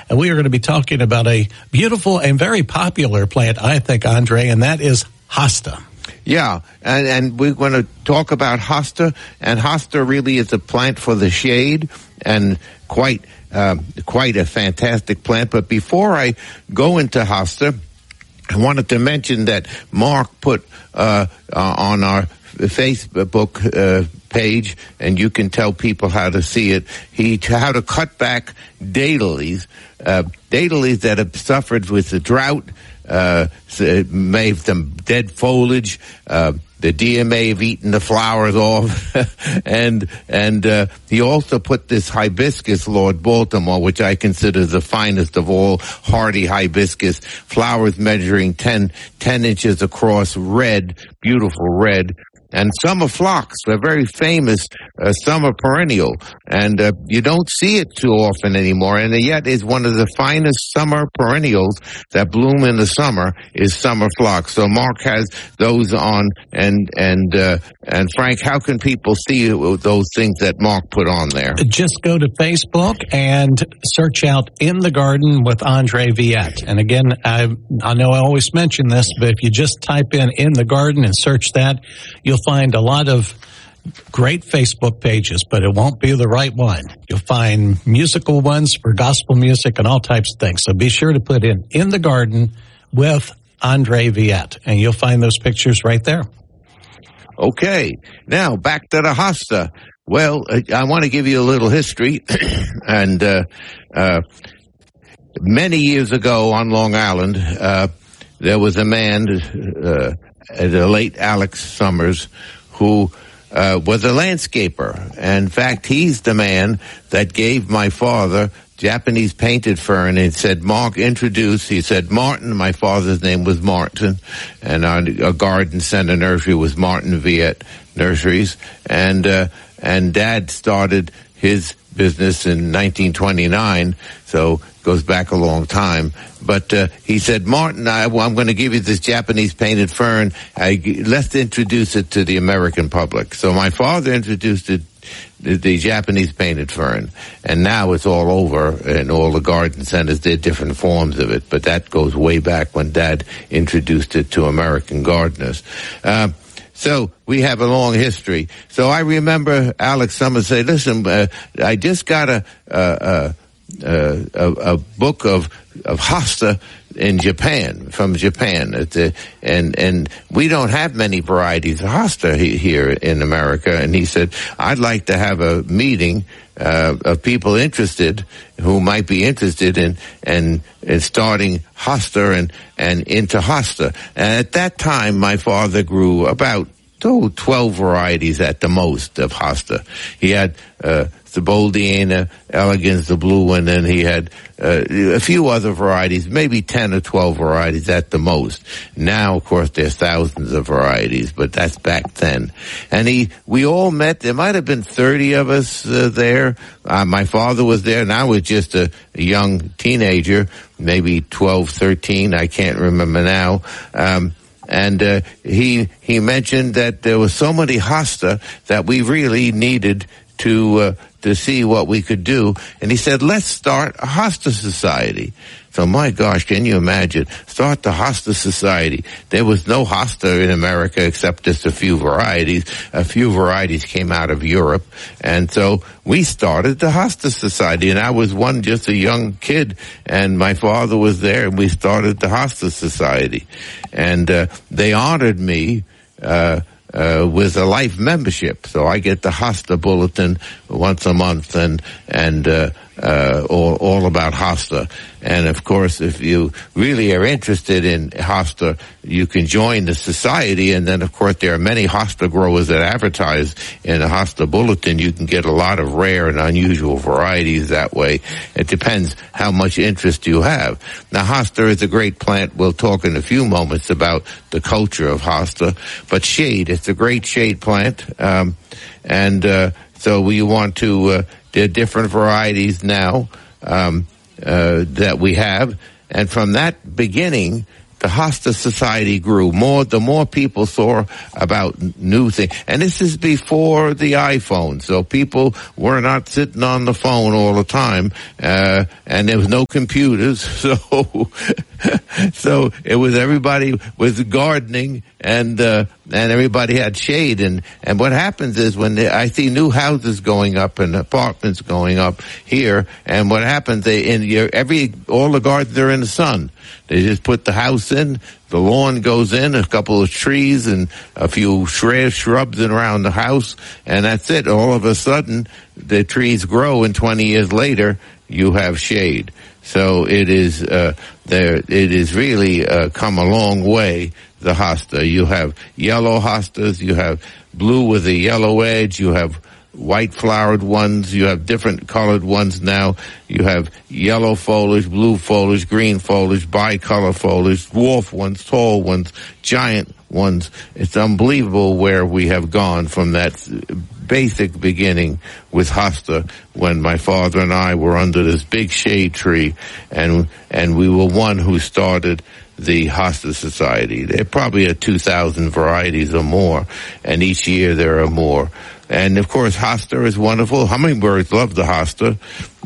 And we are going to be talking about a beautiful and very popular plant, I think, Andre, and that is hosta. Yeah, and we're going to talk about hosta, and hosta really is a plant for the shade, and quite a fantastic plant. But before I go into hosta, I wanted to mention that Mark put on our Facebook page, and you can tell people how to see it, how to cut back daylilies that have suffered with the drought, may have some dead foliage, the deer may have eaten the flowers off, and he also put this hibiscus, Lord Baltimore, which I consider the finest of all hardy hibiscus, flowers measuring 10 inches across, red, beautiful red. And summer phlox, a very famous summer perennial, and you don't see it too often anymore, and yet is one of the finest summer perennials that bloom in the summer is summer phlox. So Mark has those on, and Frank, how can people see those things that Mark put on there? Just go to Facebook and search out In the Garden with Andre Viette. And again, I know I always mention this, but if you just type in the Garden and search that, you'll find a lot of great Facebook pages, but it won't be the right one. You'll find musical ones for gospel music and all types of things. So be sure to put in the Garden with Andre Viette, and you'll find those pictures right there. Okay. Now, back to the hosta. Well, I want to give you a little history. And many years ago on Long Island, there was a man, the late Alex Summers, who was a landscaper. And in fact, he's the man that gave my father Japanese painted fern and said, Mark, introduce. He said, Martin, my father's name was Martin, and our garden center nursery was Martin Viette Nurseries. And Dad started his business in 1929, so goes back a long time. But he said, Martin, I'm going to give you this Japanese painted fern. Let's introduce it to the American public. So my father introduced it, the Japanese painted fern, and now it's all over, and all the garden centers did different forms of it. But that goes way back when Dad introduced it to American gardeners. So we have a long history. So I remember Alex Summers say, listen, I just got a book of hosta in Japan, from Japan. And we don't have many varieties of hosta here in America. And he said, I'd like to have a meeting of people interested, who might be interested in starting hosta and into hosta. And at that time, my father grew about 12 varieties at the most of hosta. He had Thibauldiana elegans, the blue one, and he had a few other varieties, maybe 10 or 12 varieties at the most. Now, of course, there's thousands of varieties, but that's back then. And we all met. There might have been 30 of us there. My father was there, and I was just a young teenager, maybe 12, 13. I can't remember now. And he mentioned that there was so many hosta that we really needed to see what we could do. And he said, let's start a hosta society. So my gosh, can you imagine? Start the hosta society. There was no hosta in America except just a few varieties. A few varieties came out of Europe. And so we started the hosta society. And I was just a young kid. And my father was there, and we started the hosta society. And they honored me with a life membership. So I get the hosta bulletin once a month, and all about hosta. And of course, if you really are interested in hosta, you can join the society. And then, of course, there are many hosta growers that advertise in the hosta bulletin. You can get a lot of rare and unusual varieties that way. It depends how much interest you have. Now, hosta is a great plant. We'll talk in a few moments about the culture of hosta. But shade, it's a great shade plant. So we want to, there are different varieties now that we have. And from that beginning the hosta society grew. The more people saw about new things. And this is before the iPhone, so people were not sitting on the phone all the time, and there was no computers, so so it was everybody was gardening, and everybody had shade. And what happens is when I see new houses going up and apartments going up here, and what happens, all the gardens are in the sun. They just put the house in, the lawn goes in, a couple of trees and a few shrubs around the house, and that's it. All of a sudden, the trees grow, and 20 years later, you have shade. So it is really come a long way, the hosta. You have yellow hostas, you have blue with a yellow edge, you have white flowered ones, you have different colored ones now. You have yellow foliage, blue foliage, green foliage, bicolor foliage, dwarf ones, tall ones, giant ones. It's unbelievable where we have gone from that basic beginning with hosta when my father and I were under this big shade tree, and we were one who started the Hosta Society. There probably are 2,000 varieties or more, and each year there are more. And of course, hosta is wonderful. Hummingbirds love the hosta,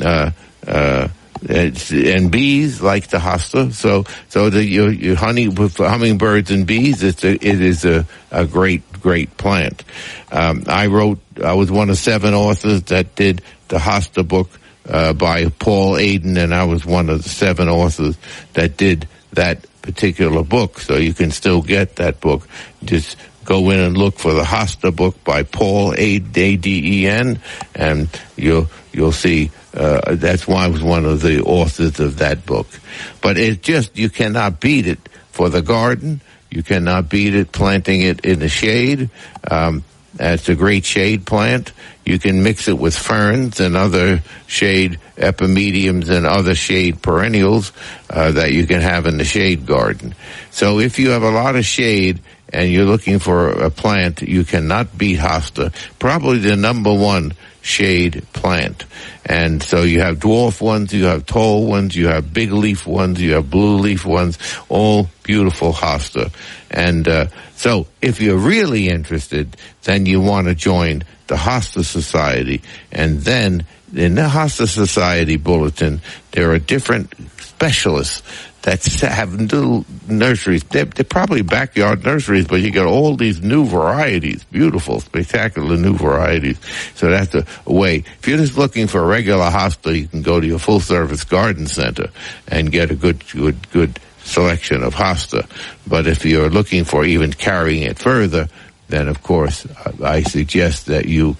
and bees like the hosta. So your honey with hummingbirds and bees, it is a great plant. I was one of 7 authors that did the hosta book by Paul Aden, and I was one of the 7 authors that did that particular book. So you can still get that book. Just go in and look for the hosta book by Paul Aden, and you'll see. That's why I was one of the authors of that book. But you cannot beat it for the garden. You cannot beat it planting it in the shade. It's a great shade plant. You can mix it with ferns and other shade epimediums and other shade perennials that you can have in the shade garden. So if you have a lot of shade and you're looking for a plant, you cannot beat hosta. Probably the number one shade plant. And so you have dwarf ones, you have tall ones, you have big leaf ones, you have blue leaf ones, all beautiful hosta. And so if you're really interested, then you want to join the Hosta Society. And then in the Hosta Society bulletin, there are different specialists that have little nurseries. They're probably backyard nurseries, but you get all these new varieties, beautiful, spectacular new varieties. So that's a way. If you're just looking for a regular hosta, you can go to your full-service garden center and get a good selection of hosta. But if you're looking for even carrying it further, then of course I suggest that you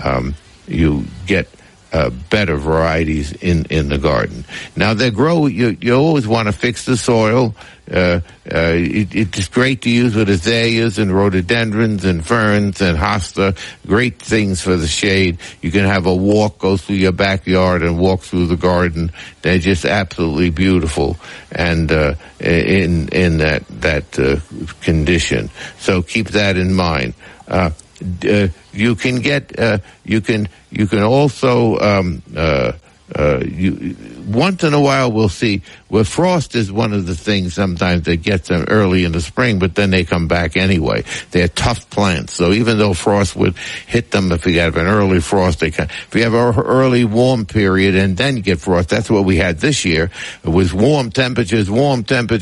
get better varieties in the garden. Now they grow. You always want to fix the soil. It's great to use with azaleas and rhododendrons and ferns and hosta. Great things for the shade. You can have a walk, go through your backyard and walk through the garden. They're just absolutely beautiful, and in that condition. So keep that in mind. You can get. You can also. Once in a while we'll see where frost is one of the things sometimes that gets them early in the spring, but then they come back anyway. They're tough plants, so even though frost would hit them, if you have an early frost, if you have an early warm period and then get frost, that's what we had this year. It was warm temperatures, and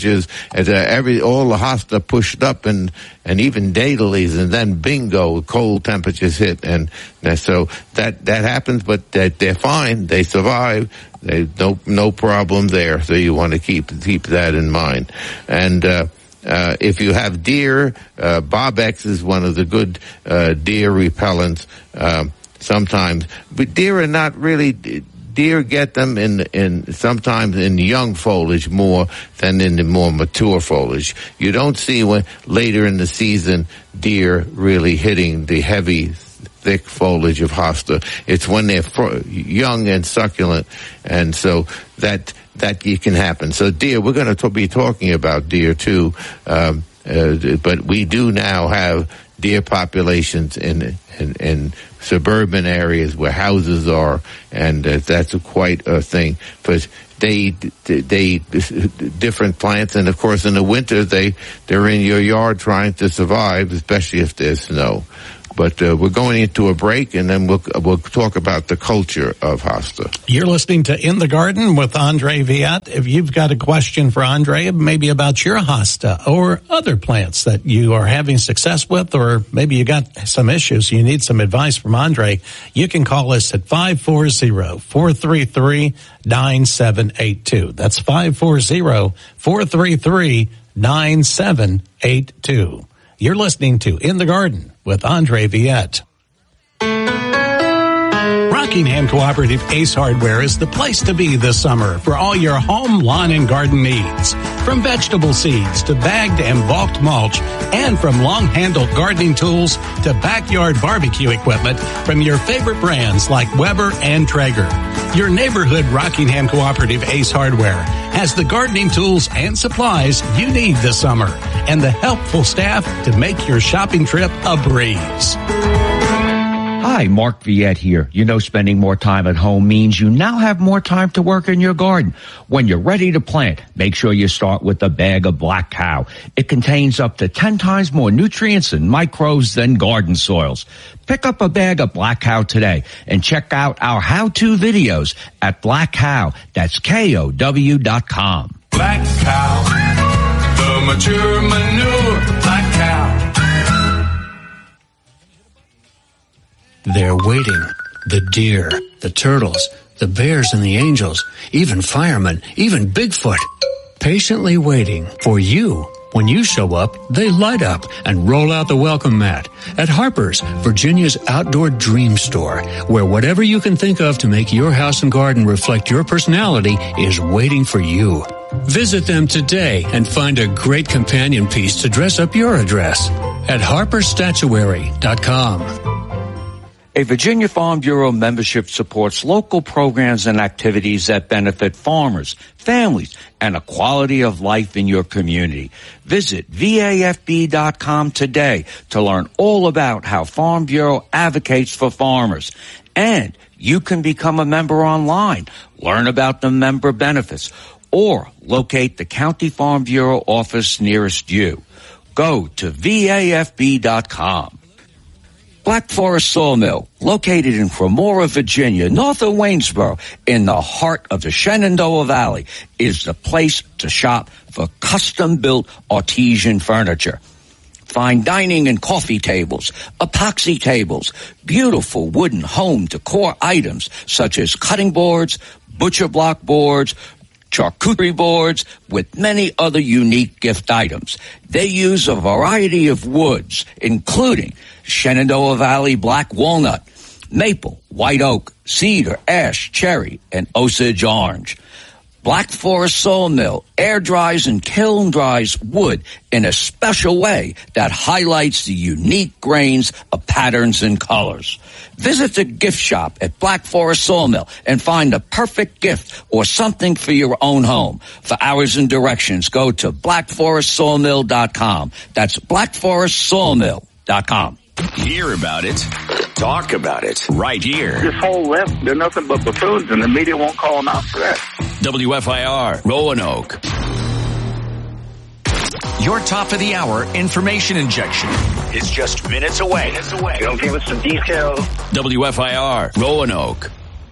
all the hosta pushed up, and even daylilies, and then bingo, cold temperatures hit, and so that happens, but they're fine, they survive. No problem there. So you want to keep that in mind. And if you have deer, Bob-X is one of the good deer repellents. Sometimes, but deer are not really. Deer get them in sometimes in young foliage more than in the more mature foliage. You don't see when later in the season deer really hitting the heavy, thick foliage of hosta. It's when they're young and succulent, and so that it can happen. So deer, we're going to be talking about deer too, but we do now have deer populations in suburban areas where houses are, and that's quite a thing. But they different plants, and of course in the winter they're in your yard trying to survive, especially if there's snow. But we're going into a break, and then we'll talk about the culture of hosta. You're listening to In the Garden with Andre Viet. If you've got a question for Andre, maybe about your hosta or other plants that you are having success with, or maybe you got some issues, you need some advice from Andre, you can call us at 540-433-9782. That's 540-433-9782. You're listening to In the Garden with Andre Viet. Rockingham Cooperative Ace Hardware is the place to be this summer for all your home, lawn, and garden needs. From vegetable seeds to bagged and bulked mulch, and from long-handled gardening tools to backyard barbecue equipment from your favorite brands like Weber and Traeger. Your neighborhood Rockingham Cooperative Ace Hardware has the gardening tools and supplies you need this summer and the helpful staff to make your shopping trip a breeze. Hi, Mark Viet here. You know, spending more time at home means you now have more time to work in your garden. When you're ready to plant, make sure you start with a bag of Black Cow. It contains up to 10 times more nutrients and microbes than garden soils. Pick up a bag of Black Cow today and check out our how-to videos at Black Cow. That's KOW.com. Black Cow, the mature manure, Black Cow. They're waiting. The deer, the turtles, the bears and the angels, even firemen, even Bigfoot. Patiently waiting for you. When you show up, they light up and roll out the welcome mat at Harper's, Virginia's outdoor dream store, where whatever you can think of to make your house and garden reflect your personality is waiting for you. Visit them today and find a great companion piece to dress up your address at harperstatuary.com. A Virginia Farm Bureau membership supports local programs and activities that benefit farmers, families, and a quality of life in your community. Visit VAFB.com today to learn all about how Farm Bureau advocates for farmers. And you can become a member online, learn about the member benefits, or locate the County Farm Bureau office nearest you. Go to VAFB.com. Black Forest Sawmill, located in Cremora, Virginia, north of Waynesboro, in the heart of the Shenandoah Valley, is the place to shop for custom-built artesian furniture. Fine dining and coffee tables, epoxy tables, beautiful wooden home decor items such as cutting boards, butcher block boards, charcuterie boards, with many other unique gift items. They use a variety of woods, including Shenandoah Valley black walnut, maple, white oak, cedar, ash, cherry, and Osage orange. Black Forest Sawmill air dries and kiln dries wood in a special way that highlights the unique grains of patterns and colors. Visit the gift shop at Black Forest Sawmill and find the perfect gift or something for your own home. For hours and directions, go to blackforestsawmill.com. That's blackforestsawmill.com. Hear about it. Talk about it right here. This whole left, they're nothing but buffoons, and the media won't call them out for that. WFIR, Roanoke. Your top of the hour information injection is just minutes away. They'll give us some details. WFIR, Roanoke.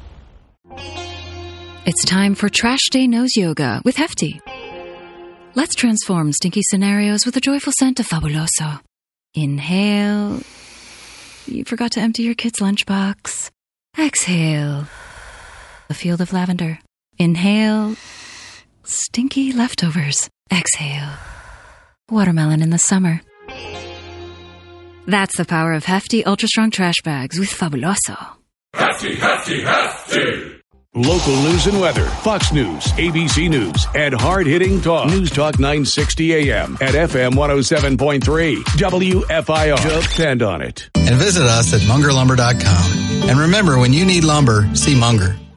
It's time for Trash Day Nose Yoga with Hefty. Let's transform stinky scenarios with a joyful scent of Fabuloso. Inhale. You forgot to empty your kid's lunchbox. Exhale. A field of lavender. Inhale. Stinky leftovers. Exhale. Watermelon in the summer. That's the power of Hefty Ultra Strong Trash Bags with Fabuloso. Hefty, hefty, hefty. Local news and weather, Fox News, ABC News, and hard-hitting talk. News Talk 960 AM at FM 107.3. WFIR. Depend on it. And visit us at mungerlumber.com. And remember, when you need lumber, see Munger.